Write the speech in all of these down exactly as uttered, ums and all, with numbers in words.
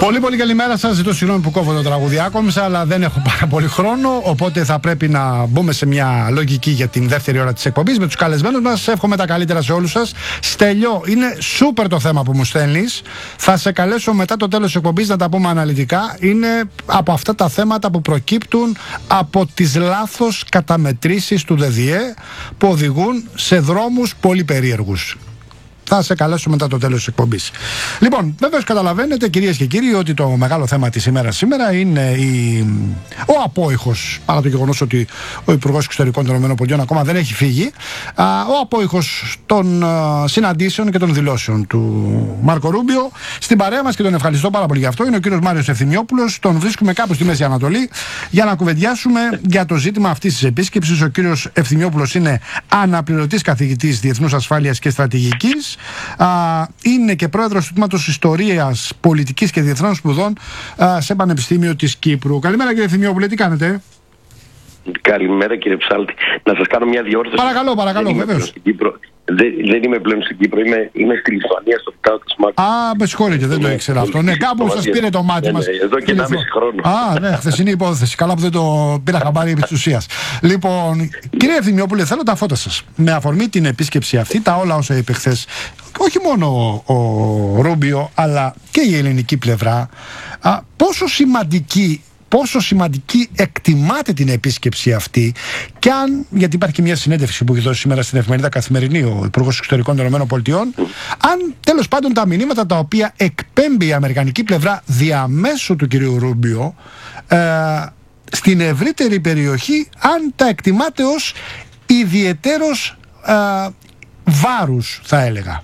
Πολύ πολύ καλημέρα σας. Ζητώ συγγνώμη που κόβω το τραγούδι άκομψα, αλλά δεν έχω πάρα πολύ χρόνο. Οπότε θα πρέπει να μπούμε σε μια λογική για την δεύτερη ώρα της εκπομπής με τους καλεσμένους μας. Εύχομαι τα καλύτερα σε όλους σας. Στέλιο, είναι σούπερ το θέμα που μου στέλνεις. Θα σε καλέσω μετά το τέλος της εκπομπής να τα πούμε αναλυτικά. Είναι από αυτά τα θέματα που προκύπτουν από τις λάθος καταμετρήσεις του ΔΔΕ που οδηγούν σε δρόμους πολύ περίεργους. Θα σε καλέσω μετά το τέλος της εκπομπής. Λοιπόν, βέβαιως καταλαβαίνετε, κυρίες και κύριοι, ότι το μεγάλο θέμα της ημέρας σήμερα είναι η... ο απόϊχος, παρά το γεγονός ότι ο Υπουργός Εξωτερικών των ΗΠΑ ακόμα δεν έχει φύγει, ο απόϊχος των συναντήσεων και των δηλώσεων του Μάρκο Ρούμπιο. Στην παρέα μας, και τον ευχαριστώ πάρα πολύ γι' αυτό, είναι ο κύριος Μάριος Ευθυμιόπουλος. Τον βρίσκουμε κάπου στη Μέση Ανατολή για να κουβεντιάσουμε για το ζήτημα αυτής της επίσκεψης. Ο κύριος Ευθυμιόπουλος είναι αναπληρωτής καθηγητής Διεθνούς Ασφάλειας και Στρατηγικής. Α, είναι και πρόεδρος του Τμήματος Ιστορίας, Πολιτικής και Διεθνών Σπουδών α, σε Πανεπιστήμιο της Κύπρου. Καλημέρα κύριε Ευθυμιόπουλε, τι κάνετε? Καλημέρα κύριε Ψάλτη. Να σας κάνω μια διόρθωση. Παρακαλώ, παρακαλώ, βεβαίως. Δεν, δεν είμαι πλέον στην Κύπρο, είμαι, είμαι στη Λιθουανία, στο φτάω της Μάκη. Α, με συγχωρείτε, δεν το ήξερα αυτό. Ναι, κάπου σας πήρε το μάτι μας. Εδώ και ενάμιση χρόνο. Α, ναι, χθεσινή υπόθεση. Καλά που δεν το πήρα χαμπάρι επί της ουσίας. Λοιπόν, κύριε Ευθυμιόπουλε, θέλω τα φώτα σας. Με αφορμή την επίσκεψη αυτή, τα όλα όσα είπε χθες, όχι μόνο ο, ο Ρούμπιο, αλλά και η ελληνική πλευρά, α, πόσο σημαντική πόσο σημαντική εκτιμάτε την επίσκεψη αυτή, και αν, γιατί υπάρχει και μια συνέντευξη που έχει δώσει σήμερα στην εφημερίδα Καθημερινή ο Υπουργός Εξωτερικών των ΗΠΑ, αν τέλος πάντων τα μηνύματα τα οποία εκπέμπει η αμερικανική πλευρά διαμέσου του κυρίου Ρούμπιο ε, στην ευρύτερη περιοχή, αν τα εκτιμάτε ως ιδιαιτέρως ε, βάρους, θα έλεγα.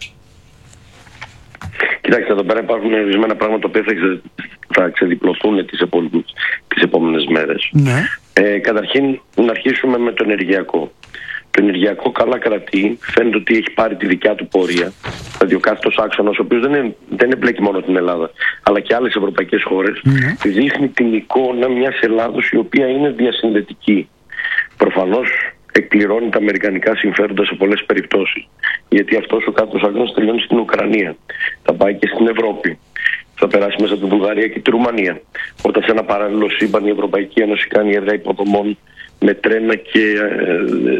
Κοιτάξτε, εδώ πέρα υπάρχουν ορισμένα πράγματα που θα, ξε, θα ξεδιπλωθούν τις, επο, τις επόμενες μέρες. Ναι. Ε, καταρχήν, να αρχίσουμε με το ενεργειακό. Το ενεργειακό καλά κρατεί, φαίνεται ότι έχει πάρει τη δικιά του πορεία. Δηλαδή ο κάθετος άξονας, ο οποίος δεν, είναι, δεν εμπλέκει μόνο την Ελλάδα, αλλά και άλλες ευρωπαϊκές χώρες, ναι, δείχνει την εικόνα μιας Ελλάδος η οποία είναι διασυνδετική. Προφανώς εκπληρώνει τα αμερικανικά συμφέροντα σε πολλές περιπτώσεις. Γιατί αυτός ο κάθετος άξονας τελειώνει στην Ουκρανία. Θα πάει και στην Ευρώπη. Θα περάσει μέσα από τη Βουλγαρία και τη Ρουμανία. Όταν σε ένα παράλληλο σύμπαν η Ευρωπαϊκή Ένωση κάνει έργα υποδομών με τρένα και ε,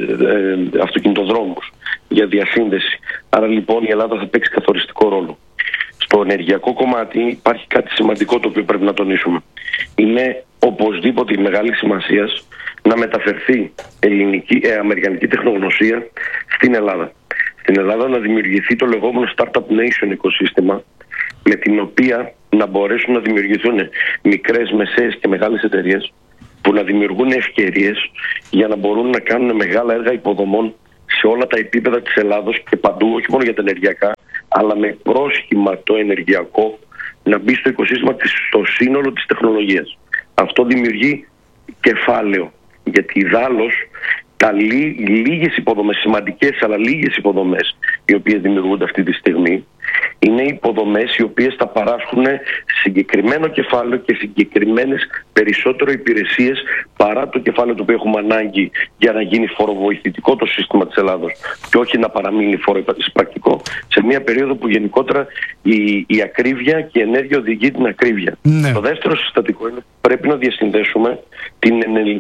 ε, ε, αυτοκινητοδρόμους για διασύνδεση. Άρα λοιπόν η Ελλάδα θα παίξει καθοριστικό ρόλο. Στο ενεργειακό κομμάτι υπάρχει κάτι σημαντικό το οποίο πρέπει να τονίσουμε. Είναι οπωσδήποτε η μεγάλη σημασία να μεταφερθεί ελληνική, ε, αμερικανική τεχνογνωσία στην Ελλάδα. Στην Ελλάδα να δημιουργηθεί το λεγόμενο Startup Nation οικοσύστημα, με την οποία να μπορέσουν να δημιουργηθούν μικρές, μεσαίες και μεγάλες εταιρείες που να δημιουργούν ευκαιρίες για να μπορούν να κάνουν μεγάλα έργα υποδομών σε όλα τα επίπεδα της Ελλάδος και παντού, όχι μόνο για τα ενεργειακά, αλλά με πρόσχημα το ενεργειακό να μπει στο οικοσύστημα, στο σύνολο της τεχνολογίας. Αυτό δημιουργεί κεφάλαιο, γιατί ιδάλλως τα λί, λίγες υποδομές, σημαντικές αλλά λίγες υποδομές οι οποίες δημιουργούνται αυτή τη στιγμή, είναι υποδομές οι οποίες θα παράσχουν συγκεκριμένο κεφάλαιο και συγκεκριμένες περισσότερο υπηρεσίες παρά το κεφάλαιο το οποίο έχουμε ανάγκη για να γίνει φοροβοηθητικό το σύστημα της Ελλάδος και όχι να παραμείνει φοροεισπρακτικό σε μια περίοδο που γενικότερα η, η ακρίβεια και η ενέργεια οδηγεί την ακρίβεια. Ναι. Το δεύτερο συστατικό είναι ότι πρέπει να διασυνδέσουμε την,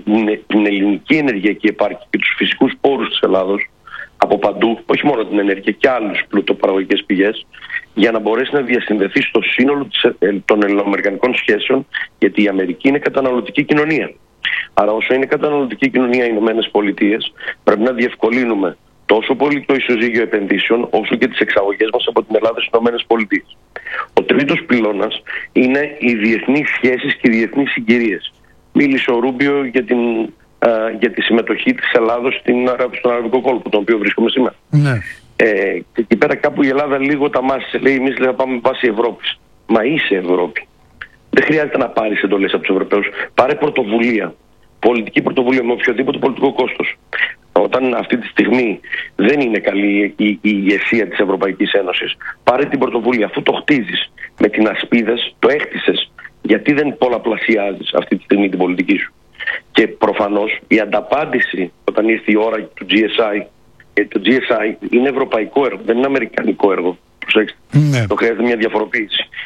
την ελληνική ενεργειακή επάρκεια και τους φυσικούς πόρους της Ελλάδος από παντού, όχι μόνο την ενέργεια και άλλους πλουτοπαραγωγικές πηγές, για να μπορέσει να διασυνδεθεί στο σύνολο των ελληνοαμερικανικών σχέσεων, γιατί η Αμερική είναι καταναλωτική κοινωνία. Άρα όσο είναι καταναλωτική κοινωνία οι Ηνωμένες Πολιτείες, πρέπει να διευκολύνουμε τόσο πολύ το ισοζύγιο επενδύσεων, όσο και τις εξαγωγές μας από την Ελλάδα στις Ηνωμένες Πολιτείες. Ο τρίτος πυλώνας είναι οι διεθνείς σχέσεις και οι διεθνείς συγκυρίες. Μίλησε ο Ρούμπιο για την Uh, για τη συμμετοχή της Ελλάδος στην, στον Αραβικό κόλπο, τον οποίο βρίσκομαι σήμερα. Ναι. Ε, και εκεί πέρα κάπου η Ελλάδα λίγο τα μάσησε. Λέει, εμείς λέει, θα πάμε με βάση Ευρώπης. Μα είσαι Ευρώπη. Δεν χρειάζεται να πάρεις εντολές από τους Ευρωπαίους. Πάρε πρωτοβουλία. Πολιτική πρωτοβουλία με οποιοδήποτε πολιτικό κόστος. Όταν αυτή τη στιγμή δεν είναι καλή η, η, η ηγεσία της Ευρωπαϊκής Ένωσης, πάρε την πρωτοβουλία. Αφού το χτίζεις με την ασπίδες, το έκτισες. Γιατί δεν πολλαπλασιάζεις αυτή τη στιγμή την πολιτική σου? Και προφανώς η ανταπάντηση όταν ήρθε η ώρα του τζι ες άι, γιατί το τζι ες άι είναι ευρωπαϊκό έργο, δεν είναι αμερικανικό έργο. Προσέξτε, Ναι. το χρειάζεται μια διαφοροποίηση.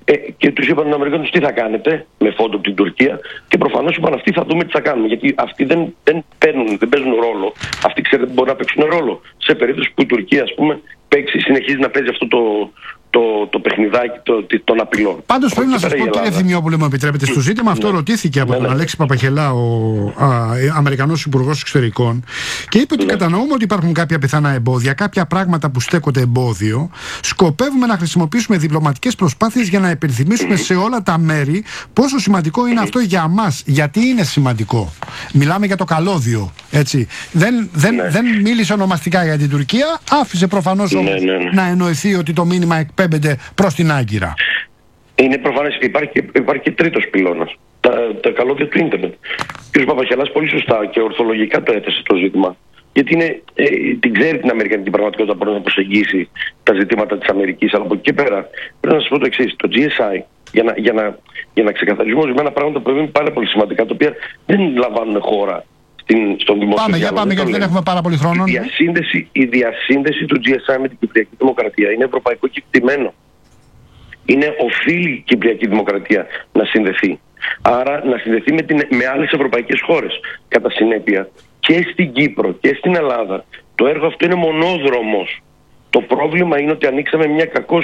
Ε, και τους είπαν οι Αμερικανούς τι θα κάνετε με φόντο από την Τουρκία, και προφανώς είπαν αυτοί θα δούμε τι θα κάνουμε. Γιατί αυτοί δεν, δεν, παίρνουν, δεν παίζουν ρόλο. Αυτοί ξέρετε μπορεί να παίξουν ρόλο σε περίπτωση που η Τουρκία, ας πούμε, παίξει, συνεχίζει να παίζει αυτό το, το, το παιχνιδάκι το, των απειλών. Πάντως πρέπει να σας πω, κύριε Ευθυμιόπουλε, μου επιτρέπετε, στο ζήτημα αυτό ναι. ρωτήθηκε από ναι, τον ναι. Αλέξη Παπαχελά, ο α, Αμερικανός Υπουργός Εξωτερικών, και είπε ότι ναι. κατανοούμε ότι υπάρχουν κάποια πιθανά εμπόδια, κάποια πράγματα που στέκονται εμπόδιο. Σκοπεύουμε να χρησιμοποιήσουμε διπλωματικές προσπάθειες για να υπενθυμίσουμε mm-hmm. σε όλα τα μέρη πόσο σημαντικό είναι mm-hmm. αυτό για μας. Γιατί είναι σημαντικό. Μιλάμε για το καλώδιο. Έτσι. Δεν, δεν, ναι. δεν μίλησε ονομαστικά για την Τουρκία, άφησε προφανώς ναι, όμως ναι, ναι. να εννοηθεί ότι το μήνυμα εκπέμπεται προς την Άγκυρα. Είναι προφανές, υπάρχει, υπάρχει και τρίτος πυλώνας. Τα, τα καλώδια του ίντερνετ. Ο κ. Παπαχελάς πολύ σωστά και ορθολογικά το έθεσε το ζήτημα. Γιατί είναι, ε, την ξέρει την αμερικανική πραγματικότητα, μπορεί να προσεγγίσει τα ζητήματα της Αμερικής. Αλλά από εκεί πέρα πρέπει να σας πω το εξής. Το τζι ες άι, για να, για να, για να ξεκαθαρίσουμε ορισμένα πράγματα που είναι πάρα πολύ σημαντικά, τα οποία δεν λαμβάνουν χώρα στην, στον δημόσιο πάμε, διάλογο. Πάμε, γιατί δεν έχουμε πάρα πολύ χρόνο. Η διασύνδεση, η διασύνδεση του τζι ες άι με την Κυπριακή Δημοκρατία είναι ευρωπαϊκό κεκτημένο. Είναι οφείλει η Κυπριακή Δημοκρατία να συνδεθεί. Άρα να συνδεθεί με, την, με άλλες ευρωπαϊκές χώρες. Κατά συνέπεια και στην Κύπρο και στην Ελλάδα το έργο αυτό είναι μονόδρομος. Το πρόβλημα είναι ότι ανοίξαμε μια, κακός,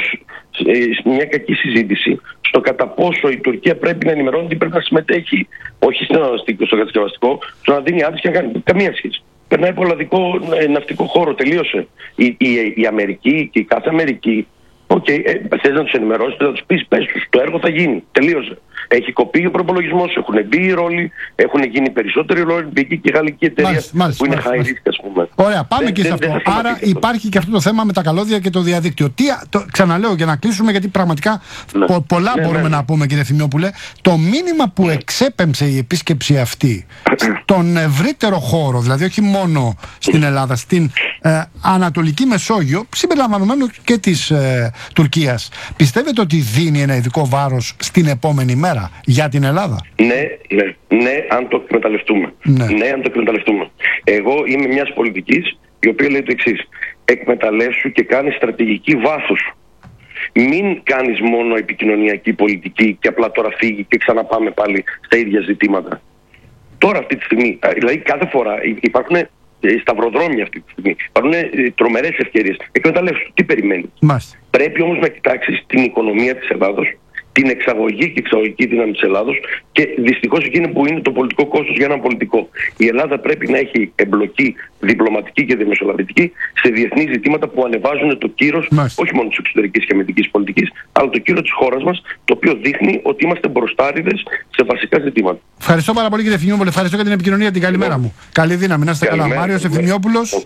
μια κακή συζήτηση στο κατά πόσο η Τουρκία πρέπει να ενημερώνει ότι πρέπει να συμμετέχει όχι στο κατασκευαστικό, στο να δίνει άδειες και να κάνει καμία σχέση. Περνάει από ολλανδικό ναυτικό χώρο, τελείωσε. Η, η, η Αμερική και η κάθε Αμερική, οκ, okay, ε, θες να τους ενημερώσεις, θες να τους πεις, πες τους, το έργο θα γίνει, τελείωσε. Έχει κοπεί ο προπολογισμός, έχουν μπει οι ρόλοι, έχουν γίνει περισσότεροι ρόλοι, μπήκε και η γαλλική εταιρεία μάλιστα, μάλιστα, που είναι high risk, ας πούμε. Ωραία, πάμε δεν, και σε αυτό. Δεν Άρα υπάρχει και αυτό το θέμα με τα καλώδια και το διαδίκτυο. Τι, το, ξαναλέω για να κλείσουμε, γιατί πραγματικά ναι. πο, πολλά ναι, μπορούμε ναι, ναι. να πούμε, κύριε Ευθυμιόπουλε. Το μήνυμα που ναι. εξέπεμψε η επίσκεψη αυτή στον ευρύτερο χώρο, δηλαδή όχι μόνο στην Ελλάδα, στην ε, Ανατολική Μεσόγειο, συμπεριλαμβανομένου και της ε, Τουρκίας, πιστεύετε ότι δίνει ένα ειδικό βάρος στην επόμενη μέρα για την Ελλάδα? Ναι, ναι, ναι, αν το εκμεταλλευτούμε. Ναι. ναι, αν το εκμεταλλευτούμε. Εγώ είμαι μιας πολιτικής η οποία λέει το εξής. Εκμεταλλεύσου και κάνεις στρατηγική βάθους. Μην κάνεις μόνο επικοινωνιακή πολιτική και απλά τώρα φύγει και ξαναπάμε πάλι στα ίδια ζητήματα. Τώρα αυτή τη στιγμή, δηλαδή κάθε φορά υπάρχουν σταυροδρόμια αυτή τη στιγμή. Υπάρχουν τρομερές ευκαιρίες. Εκμεταλλεύσου. Τι περιμένεις? Μάλιστα. Πρέπει όμως να κοιτάξεις την οικονομία της Ελλάδος, την εξαγωγή και εξαγωγική δύναμη της Ελλάδος, και δυστυχώς εκείνη που είναι το πολιτικό κόστος για έναν πολιτικό. Η Ελλάδα πρέπει να έχει εμπλοκή διπλωματική και διαμεσολαβητική σε διεθνείς ζητήματα που ανεβάζουν το κύρος όχι μόνο της εξωτερικής και αμυντικής πολιτικής, αλλά το κύρος της χώρας μας, το οποίο δείχνει ότι είμαστε μπροστάριδες σε βασικά ζητήματα. Ευχαριστώ πάρα πολύ, κύριε Ευθυμιόπουλε. Ευχαριστώ για την επικοινωνία. Την καλημέρα μου. Καλή δύναμη. Να είστε καλά. Μάριος Ευθυμιόπουλος.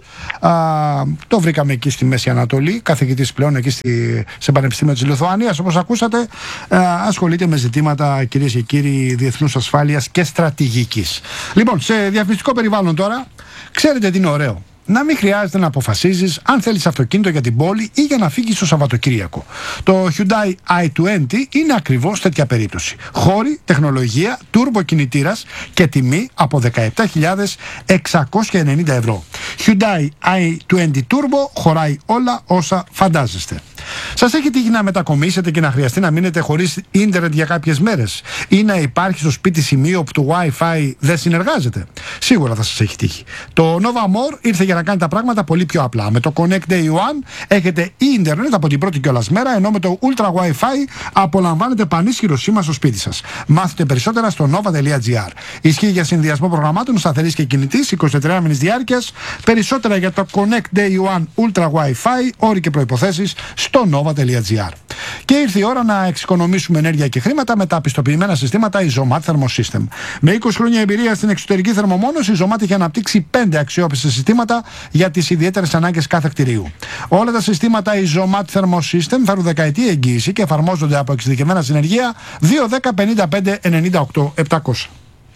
Το βρήκαμε εκεί στη Μέση Ανατολή, καθηγητής πλέον εκεί στη, σε Πανεπιστήμιο της Λιθουανίας, όπως ακούσατε. Ασχολείται με ζητήματα, κυρίες και κύριοι, διεθνούς ασφάλειας και στρατηγικής. Λοιπόν, σε διαφημιστικό περιβάλλον τώρα, ξέρετε τι είναι ωραίο? Να μην χρειάζεται να αποφασίζεις αν θέλεις αυτοκίνητο για την πόλη ή για να φύγεις το Σαββατοκύριακο. Το Hyundai άι είκοσι είναι ακριβώς τέτοια περίπτωση. Χώροι, τεχνολογία, turbo κινητήρας και τιμή από δεκαεπτά χιλιάδες εξακόσια ενενήντα ευρώ. Hyundai άι είκοσι Turbo χωράει όλα όσα φαντάζεστε. Σας έχει τύχει να μετακομίσετε και να χρειαστεί να μείνετε χωρίς ίντερνετ για κάποιες μέρες, ή να υπάρχει στο σπίτι σημείο που το Wi-Fi δεν συνεργάζεται? Σίγουρα θα σας έχει τύχει. Το Nova More ήρθε για να κάνει τα πράγματα πολύ πιο απλά. Με το Connect Day One έχετε ίντερνετ από την πρώτη κιόλας μέρα, ενώ με το Ultra Wi-Fi απολαμβάνετε πανίσχυρο σήμα στο σπίτι σας. Μάθετε περισσότερα στο nova τελεία gr. Ισχύει για συνδυασμό προγραμμάτων σταθερής και κινητής εικοσιτετράωρης διάρκειας. Περισσότερα για το Connect Day One Ultra Wi-Fi, όροι και προϋποθέσεις στο nova τελεία gr. Και ήρθε η ώρα να εξοικονομήσουμε ενέργεια και χρήματα με τα πιστοποιημένα συστήματα Isomat Thermosystem. Με είκοσι χρόνια εμπειρία στην εξωτερική θερμομόνωση, η Isomat έχει αναπτύξει πέντε αξιόπιστα συστήματα για τις ιδιαίτερες ανάγκες κάθε κτηρίου. Όλα τα συστήματα Isomat Thermosystem φέρουν δεκαετή εγγύηση και εφαρμόζονται από εξειδικευμένα συνεργεία δύο δέκα πενήντα πέντε ενενήντα οκτώ επτακόσια.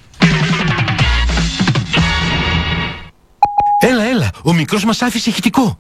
Έλα, έλα, ο μικρός μας άφησε ηχητικό.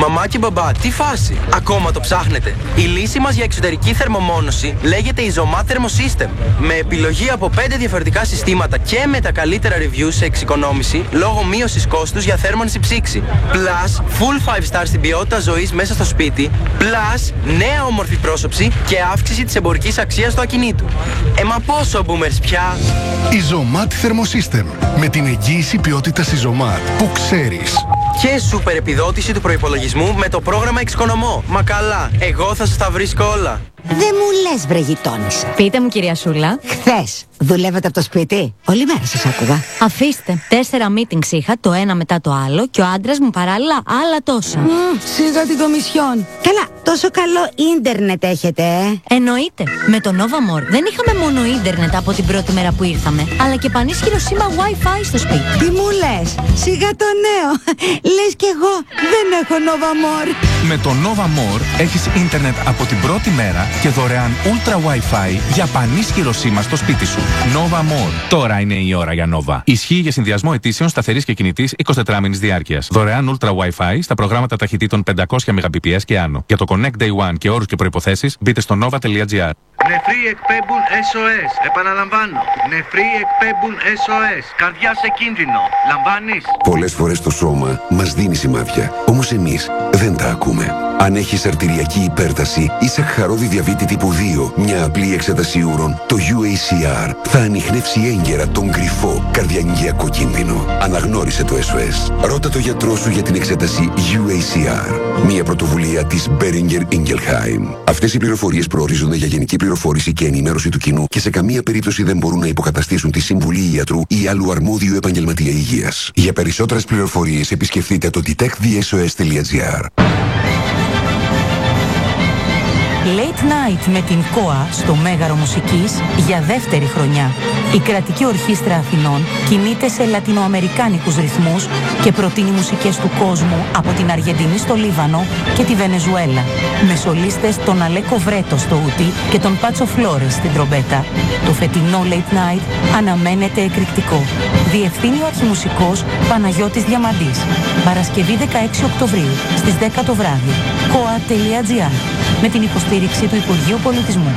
Μαμά και μπαμπά, τι φάση! Ακόμα το ψάχνετε? Η λύση μας για εξωτερική θερμομόνωση λέγεται Isomat Thermosystem. Με επιλογή από πέντε διαφορετικά συστήματα και με τα καλύτερα reviews σε εξοικονόμηση λόγω μείωσης κόστους για θέρμανση ψήξη. Plus, full five stars στην ποιότητα ζωής μέσα στο σπίτι. Plus, νέα όμορφη πρόσωψη και αύξηση της εμπορικής αξίας του ακινήτου. Ε, μα πόσο boomers πια! Isomat Thermosystem. Με την εγγύηση ποιότητας Isomat που ξέρεις. Και σούπερ επιδότηση του προϋπολογισμού με το πρόγραμμα Εξοικονομώ. Μα καλά, εγώ θα σας τα βρίσκω όλα. Δεν μου λες, βρε γειτόνισσα. Πείτε μου, κυρία Σούλα. Χθες δουλεύετε από το σπίτι? Όλη μέρα σας άκουγα. Αφήστε. Τέσσερα meetings είχα, το ένα μετά το άλλο, και ο άντρας μου παράλληλα άλλα τόσα. Mm, σίγα την κομισιόν. Καλά, τόσο καλό ίντερνετ έχετε, ε? Εννοείται. Με το Nova More δεν είχαμε μόνο ίντερνετ από την πρώτη μέρα που ήρθαμε, αλλά και πανίσχυρο σήμα Wi-Fi στο σπίτι. Τι μου λες? Σιγά το νέο. Λες κι εγώ δεν έχω Nova More. Με το Nova More έχεις ίντερνετ από την πρώτη μέρα και δωρεάν Ultra Wi-Fi για πανίσχυρο σήμα στο σπίτι σου. Nova More. Τώρα είναι η ώρα για Nova. Ισχύει για συνδυασμό αιτήσεων σταθερής και κινητής εικοσιτετράμηνης διάρκειας. Δωρεάν Ultra Wi-Fi στα προγράμματα ταχυτήτων πεντακόσια Mbps και άνω. Για το Connect Day One και όρους και προϋποθέσεις μπείτε στο nova τελεία gr. Νεφροί εκπέμπουν ες ο ες. Επαναλαμβάνω. Νεφροί εκπέμπουν ες ο ες. Καρδιά σε κίνδυνο. Λαμβάνεις? Πολλές φορές το σώμα μας δίνει σημάδια. Όμως εμείς δεν τα ακούμε. Αν έχεις αρτηριακή υπέρταση ή σαχαρόδι διαβήτη τύπου δύο, μια απλή εξέταση ούρων, το γιου έι σι αρ θα ανιχνεύσει έγκαιρα τον κρυφό καρδιαγγειακό κίνδυνο. Αναγνώρισε το ες ο ες. Ρώτα το γιατρό σου για την εξέταση γιου έι σι αρ. Μια πρωτοβουλία της Boehringer Ingelheim. Αυτές οι πληροφορίες προορίζονται για γενική πληροφόρηση και ενημέρωση του κοινού και σε καμία περίπτωση δεν μπορούν να υποκαταστήσουν τη συμβουλή ιατρού ή άλλου αρμόδιου επαγγελματία υγείας. Για περισσότερες πληροφορίες επισκεφτείτε το detect the s o s τελεία gr. Late Night με την ΚΟΑ στο Μέγαρο Μουσικής για δεύτερη χρονιά. Η κρατική ορχήστρα Αθηνών κινείται σε λατινοαμερικάνικους ρυθμούς και προτείνει μουσικές του κόσμου από την Αργεντινή στο Λίβανο και τη Βενεζουέλα. Με σολίστες τον Αλέκο Βρέτο στο ούτι και τον Πάτσο Φλόρες στην τρομπέτα. Το φετινό Late Night αναμένεται εκρηκτικό. Διευθύνει ο αρχιμουσικός Παναγιώτης Διαμαντής. Παρασκευή δεκαέξι Οκτωβρίου στις δέκα το βράδυ. κοα τελεία gr. Με την υποστήριξη του Υπουργείου Πολιτισμού.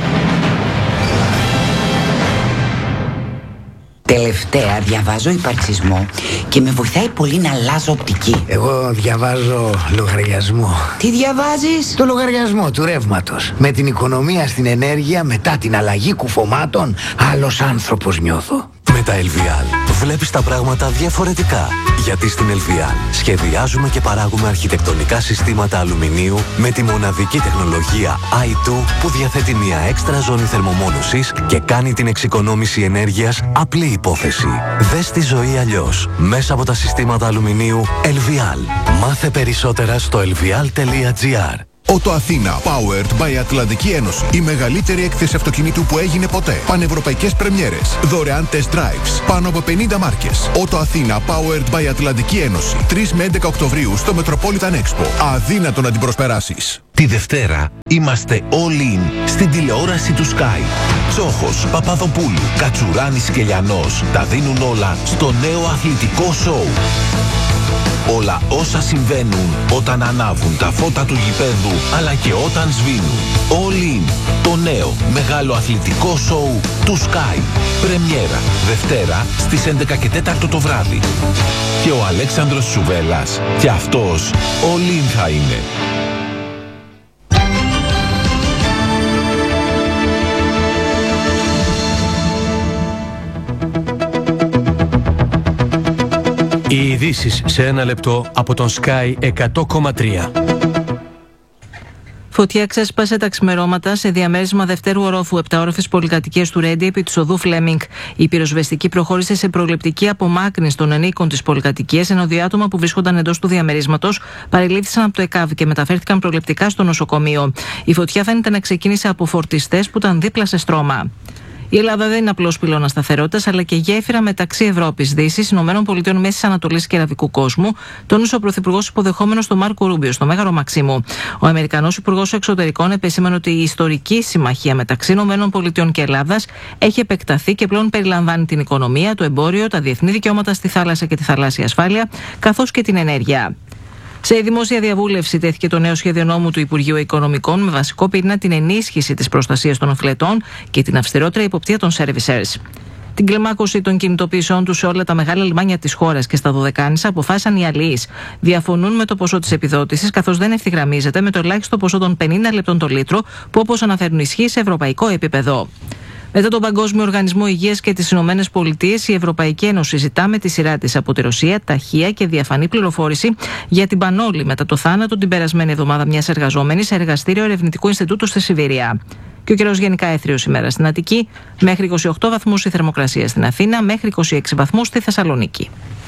Τελευταία διαβάζω υπαρξισμό και με βοηθάει πολύ να αλλάζω οπτική. Εγώ διαβάζω λογαριασμό. Τι διαβάζεις? Το λογαριασμό του ρεύματος. Με την οικονομία στην ενέργεια μετά την αλλαγή κουφωμάτων, άλλος άνθρωπος νιώθω. Με τα ελ βι ελ βλέπεις τα πράγματα διαφορετικά. Γιατί στην ελ βι ελ σχεδιάζουμε και παράγουμε αρχιτεκτονικά συστήματα αλουμινίου με τη μοναδική τεχνολογία άι τού που διαθέτει μια έξτρα ζώνη θερμομόνωσης και κάνει την εξοικονόμηση ενέργειας απλή υπόθεση. Δες τη ζωή αλλιώς μέσα από τα συστήματα αλουμινίου ελ βι ελ. Μάθε περισσότερα στο ελ βι ελ τελεία gr. Ότο Αθήνα, powered by Ατλαντική Ένωση. Η μεγαλύτερη έκθεση αυτοκινήτου που έγινε ποτέ. Πανευρωπαϊκές πρεμιέρες. Δωρεάν test drives. Πάνω από πενήντα μάρκες. Ότο Αθήνα, powered by Ατλαντική Ένωση. τρεις με έντεκα Οκτωβρίου στο Metropolitan Expo. Αδύνατο να την προσπεράσεις. Τη Δευτέρα είμαστε all in στην τηλεόραση του Sky. Τσόχος, Παπαδοπούλου, Κατσουράνης και Λιανός τα δίνουν όλα στο νέο αθλητικό σοου. Όλα όσα συμβαίνουν όταν ανάβουν τα φώτα του γηπέδου αλλά και όταν σβήνουν. All in, το νέο μεγάλο αθλητικό σοου του Sky. Πρεμιέρα Δευτέρα στις έντεκα και τέσσερα το βράδυ. Και ο Αλέξανδρος Σουβέλλας και αυτός all in θα είναι. Οι ειδήσεις σε ένα λεπτό από τον Sky εκατό κόμμα τρία. Φωτιά ξέσπασε τα ξημερώματα σε διαμέρισμα δευτέρου ορόφου επταόροφες πολυκατοικίες του Ρέντι επί της οδού Φλέμινγκ. Η πυροσβεστική προχώρησε σε προληπτική απομάκρυνση των ενίκων της πολυκατοικίας, ενώ δύο άτομα που βρίσκονταν εντός του διαμερίσματος παρελήφθησαν από το ΕΚΑΒ και μεταφέρθηκαν προληπτικά στο νοσοκομείο. Η φωτιά φαίνεται να ξεκίνησε από φορτιστές που ήταν δίπλα σε στρώμα. Η Ελλάδα δεν είναι απλώς πυλώνας σταθερότητας, αλλά και γέφυρα μεταξύ Ευρώπης, Δύσης, ΗΠΑ, Μέσης Ανατολής και Αραβικού κόσμου, τόνισε ο Πρωθυπουργός υποδεχόμενος τον Μάρκο Ρούμπιο στο Μέγαρο Μαξίμου. Ο Αμερικανός Υπουργός Εξωτερικών επεσήμανε ότι η ιστορική συμμαχία μεταξύ ΗΠΑ και Ελλάδας έχει επεκταθεί και πλέον περιλαμβάνει την οικονομία, το εμπόριο, τα διεθνή δικαιώματα στη θάλασσα και τη θαλάσσια ασφάλεια, καθώς και την ενέργεια. Σε δημόσια διαβούλευση τέθηκε το νέο σχέδιο νόμου του Υπουργείου Οικονομικών με βασικό πυρήνα την ενίσχυση της προστασίας των οφειλετών και την αυστηρότερη υποπτία των servicers. Την κλιμάκωση των κινητοποιήσεων του σε όλα τα μεγάλα λιμάνια της χώρας και στα Δωδεκάνησα αποφάσισαν οι αλληλείς. Διαφωνούν με το ποσό της επιδότησης, καθώς δεν ευθυγραμμίζεται με το ελάχιστο ποσό των πενήντα λεπτών το λίτρο, που όπως αναφέρουν ισχύει σε ευρωπαϊκό επίπεδο. Μετά τον Παγκόσμιο Οργανισμό Υγείας και τις Ηνωμένες Πολιτείες, η Ευρωπαϊκή Ένωση ζητά με τη σειρά της από τη Ρωσία ταχεία και διαφανή πληροφόρηση για την πανόλη μετά το θάνατο την περασμένη εβδομάδα μιας εργαζόμενης σε εργαστήριο Ερευνητικού Ινστιτούτου στη Σιβηρία. Και ο καιρός γενικά έθριος ημέρα στην Αττική, μέχρι είκοσι οκτώ βαθμούς η θερμοκρασία στην Αθήνα, μέχρι είκοσι έξι βαθμούς στη Θεσσαλονίκη.